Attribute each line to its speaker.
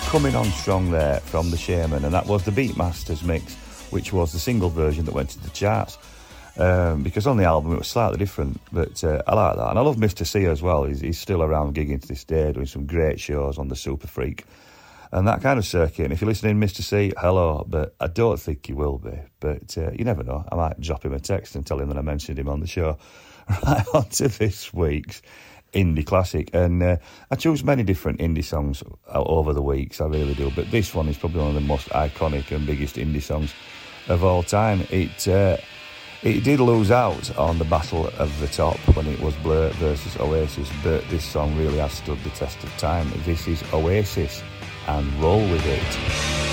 Speaker 1: coming on strong there from the Shaman, and that was the Beatmasters mix, which was the single version that went to the charts. Because on the album it was slightly different, but I like that. And I love Mr. C as well. He's still around gigging to this day, doing some great shows on the Super Freak and that kind of circuit. And if you're listening, Mr. C, hello, but I don't think he will be. But you never know. I might drop him a text and tell him that I mentioned him on the show. Right, on to this week's indie classic. And I choose many different indie songs over the weeks, I really do. But this one is probably one of the most iconic and biggest indie songs of all time. It did lose out on the Battle of the Top when it was Blur versus Oasis, but this song really has stood the test of time. This is Oasis and Roll With It.